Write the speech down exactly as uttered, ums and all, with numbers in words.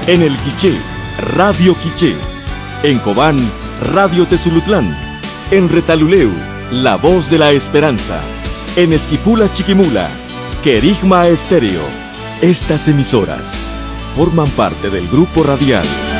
En El Quiché, Radio Quiché. En Cobán, Radio Tezulutlán. En Retaluleu, La Voz de la Esperanza. En Esquipula Chiquimula, Querigma Estéreo. Estas emisoras forman parte del grupo radial